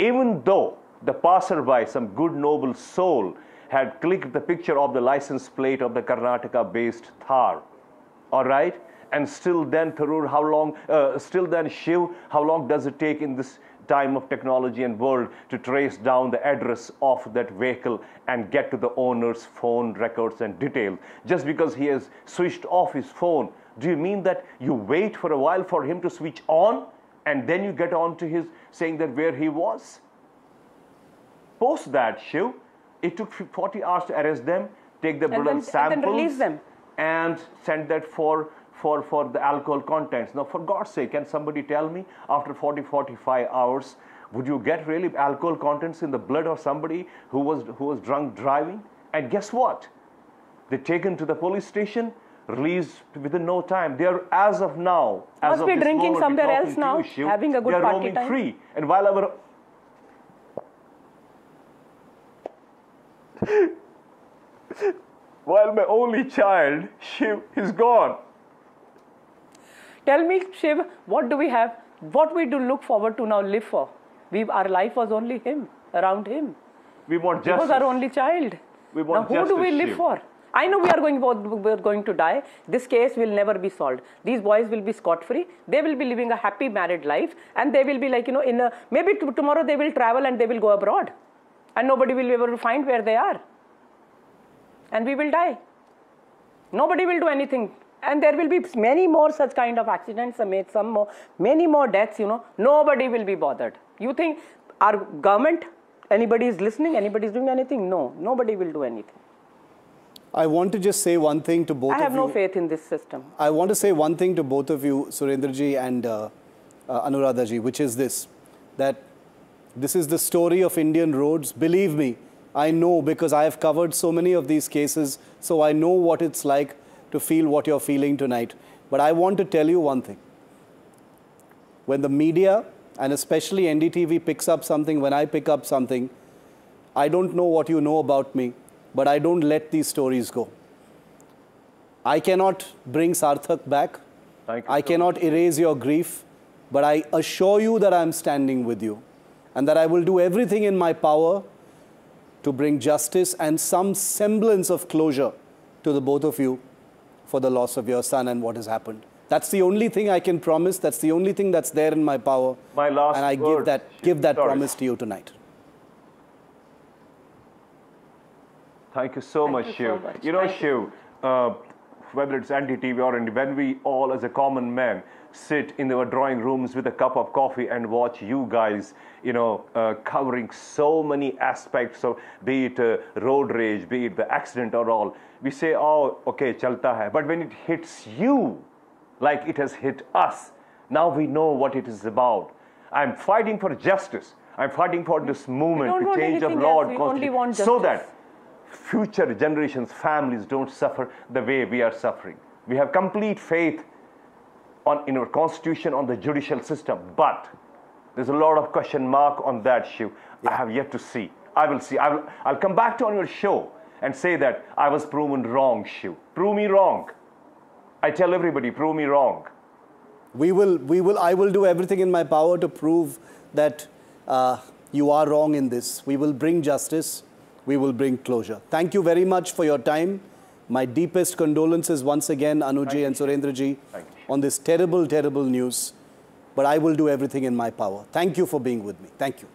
even though the passerby, some good noble soul, had clicked the picture of the license plate of the Karnataka-based Thar, all right? And still then, Tharoor, how long, still then, Shiv, how long does it take in this time of technology and world to trace down the address of that vehicle and get to the owner's phone records and details? Just because he has switched off his phone, do you mean that you wait for a while for him to switch on and then you get on to his saying that where he was? Post that, Shiv, it took 40 hours to arrest them, take the blood samples, and then release them, and send that for the alcohol contents. Now, for God's sake, can somebody tell me, after 45 hours, would you get really alcohol contents in the blood of somebody who was drunk driving? And guess what? They're taken to the police station, released within no time. They are, as of now, as must be drinking somewhere else now, having a good party time. They are roaming free. And while our while my only child, Shiv, is gone. Tell me, Shiv, what do we have? What we do look forward to now live for? Our life was only him, around him. We want justice. He was our only child. We want now, who do we live Shiv. for? I know we're going to die. This case will never be solved. These boys will be scot-free. They will be living a happy married life. And they will be like, maybe tomorrow they will travel and they will go abroad. And nobody will be able to find where they are. And we will die. Nobody will do anything. And there will be many more such kind of accidents, many more deaths, Nobody will be bothered. You think our government, anybody is listening, anybody is doing anything? No, nobody will do anything. I want to just say one thing to both of you. I have no faith in this system. I want to say one thing to both of you, Surendraji and Anuradhaji, which is this, that this is the story of Indian roads. Believe me, I know, because I have covered so many of these cases, so I know what it's like to feel what you're feeling tonight. But I want to tell you one thing. When the media, and especially NDTV, picks up something, when I pick up something, I don't know what you know about me, but I don't let these stories go. I cannot bring Sarthak back. I cannot erase your grief, but I assure you that I'm standing with you and that I will do everything in my power to bring justice and some semblance of closure to the both of you for the loss of your son and what has happened. That's the only thing I can promise. That's the only thing that's there in my power. My last and I word, give that promise to you tonight. Thank you so much, Shiv. Shiv, whether it's NDTV or when we all as a common man sit in our drawing rooms with a cup of coffee and watch you guys, covering so many aspects of, be it road rage, be it the accident or all, we say, oh, okay, chalta hai. But when it hits you, like it has hit us, now we know what it is about. I'm fighting for justice. I'm fighting for this movement to change the law so that future generations, families don't suffer the way we are suffering. We have complete faith in our constitution, on the judicial system, but there's a lot of question mark on that, Shiv. I have yet to see. I will see. I'll come back on your show and say that I was proven wrong, Shiv. Prove me wrong. I tell everybody, prove me wrong. I will do everything in my power to prove that you are wrong in this. We will bring justice. We will bring closure. Thank you very much for your time. My deepest condolences once again, Anuji and Surendraji, on this terrible, terrible news. But I will do everything in my power. Thank you for being with me. Thank you.